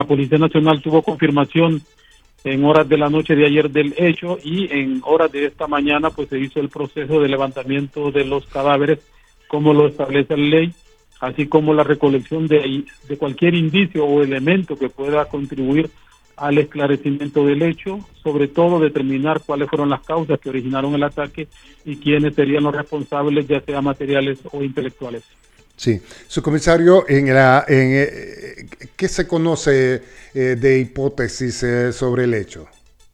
La Policía Nacional tuvo confirmación en horas de la noche de ayer del hecho y en horas de esta mañana pues se hizo el proceso de levantamiento de los cadáveres como lo establece la ley, así como la recolección de cualquier indicio o elemento que pueda contribuir al esclarecimiento del hecho, sobre todo determinar cuáles fueron las causas que originaron el ataque y quiénes serían los responsables, ya sea materiales o intelectuales. Sí, subcomisario, ¿qué se conoce de hipótesis sobre el hecho?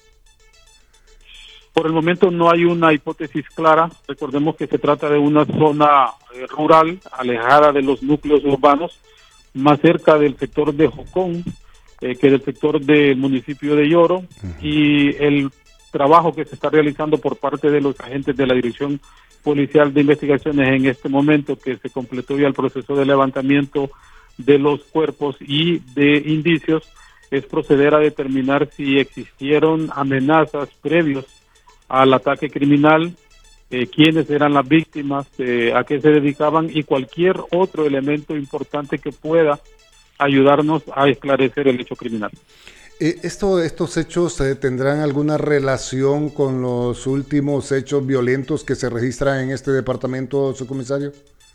Por el momento no hay una hipótesis clara. Recordemos que se trata de una zona rural, alejada de los núcleos urbanos, más cerca del sector de Jocón que del sector del municipio de Yoro, y el trabajo que se está realizando por parte de los agentes de la Dirección Policial de Investigaciones en este momento, que se completó ya el proceso de levantamiento de los cuerpos y de indicios, es proceder a determinar si existieron amenazas previos al ataque criminal, quiénes eran las víctimas, a qué se dedicaban y cualquier otro elemento importante que pueda ayudarnos a esclarecer el hecho criminal. ¿Estos hechos tendrán alguna relación con los últimos hechos violentos que se registran en este departamento, subcomisario?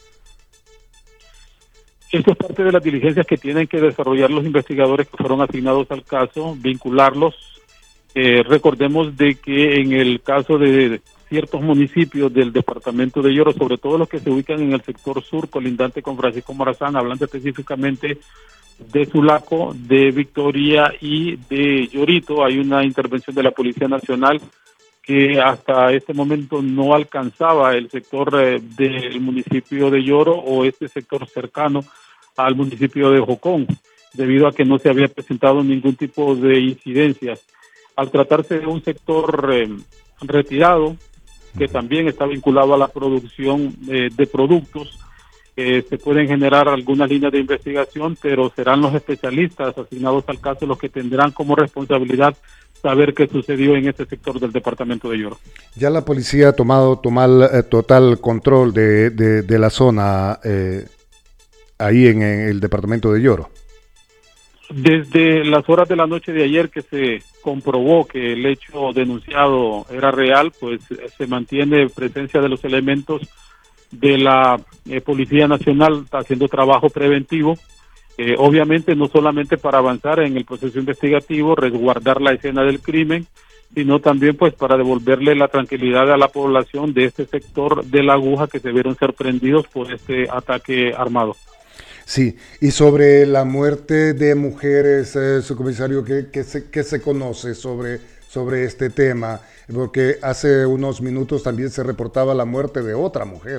Esto es parte de las diligencias que tienen que desarrollar los investigadores que fueron asignados al caso, vincularlos. Recordemos de que en el caso de ciertos municipios del departamento de Yoro, sobre todo los que se ubican en el sector sur, colindante con Francisco Morazán, hablando específicamente de Sulaco, de Victoria y de Yorito, hay una intervención de la Policía Nacional que hasta este momento no alcanzaba el sector del municipio de Yoro o este sector cercano al municipio de Jocón, debido a que no se había presentado ningún tipo de incidencias. Al tratarse de un sector retirado, que también está vinculado a la producción de productos, se pueden generar algunas líneas de investigación, pero serán los especialistas asignados al caso los que tendrán como responsabilidad saber qué sucedió en este sector del departamento de Yoro. Ya la policía ha tomado total control de la zona ahí en el departamento de Yoro. Desde las horas de la noche de ayer que se comprobó que el hecho denunciado era real, pues se mantiene presencia de los elementos de la Policía Nacional haciendo trabajo preventivo, obviamente no solamente para avanzar en el proceso investigativo, resguardar la escena del crimen, sino también pues para devolverle la tranquilidad a la población de este sector de La Aguja que se vieron sorprendidos por este ataque armado. Sí, y sobre la muerte de mujeres, subcomisario, ¿qué se conoce sobre este tema? Porque hace unos minutos también se reportaba la muerte de otra mujer.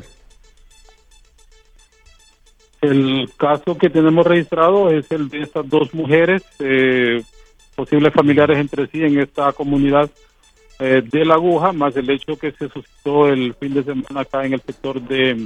El caso que tenemos registrado es el de estas dos mujeres, posibles familiares entre sí en esta comunidad de La Aguja, más el hecho que se suscitó el fin de semana acá en el sector de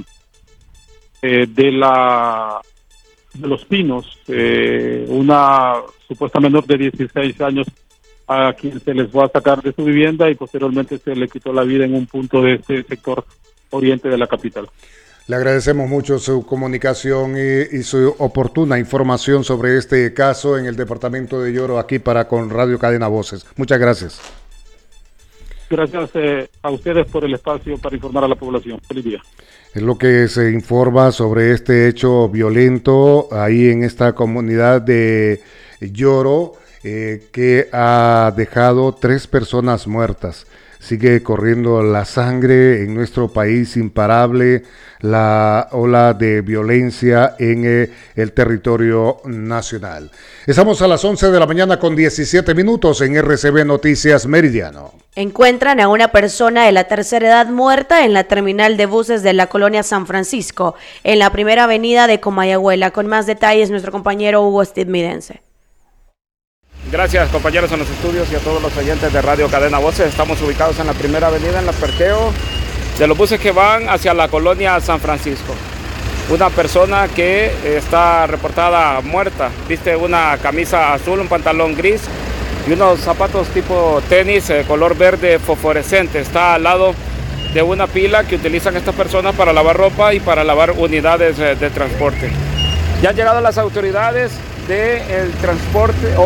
Los Pinos, una supuesta menor de 16 años a quien se les fue a sacar de su vivienda y posteriormente se le quitó la vida en un punto de este sector oriente de la capital. Le agradecemos mucho su comunicación y su oportuna información sobre este caso en el departamento de Yoro aquí con Radio Cadena Voces. Muchas gracias. Gracias a ustedes por el espacio para informar a la población. Feliz día. Es lo que se informa sobre este hecho violento ahí en esta comunidad de Yoro que ha dejado 3 personas muertas. Sigue corriendo la sangre en nuestro país, imparable la ola de violencia en el territorio nacional. Estamos a las 11 de la mañana con 17 minutos en RCB Noticias Meridiano. Encuentran a una persona de la tercera edad muerta en la terminal de buses de la colonia San Francisco, en la primera avenida de Comayagüela. Con más detalles, nuestro compañero Hugo Stidmidense. Gracias, compañeros en los estudios y a todos los oyentes de Radio Cadena Voces. Estamos ubicados en la primera avenida, en el parqueo de los buses que van hacia la colonia San Francisco. Una persona que está reportada muerta, viste una camisa azul, un pantalón gris y unos zapatos tipo tenis color verde fosforescente. Está al lado de una pila que utilizan estas personas para lavar ropa y para lavar unidades de transporte. Ya han llegado las autoridades del transporte